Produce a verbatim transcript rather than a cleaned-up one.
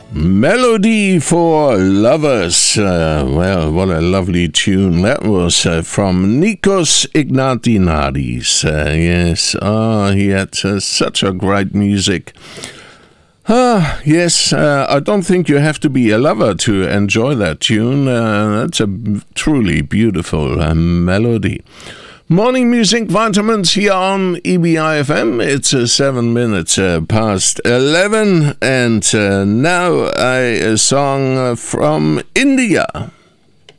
Melody for Lovers. Uh, well, what a lovely tune that was uh, from Nikos Ignatinadis. Uh, yes, oh, he had uh, such a great music. Ah, yes, uh, I don't think you have to be a lover to enjoy that tune. Uh, that's a b- truly beautiful uh, melody. Morning Music Vitamins here on E B I F M. It's uh, seven minutes uh, past eleven, and uh, now a, a song uh, from India.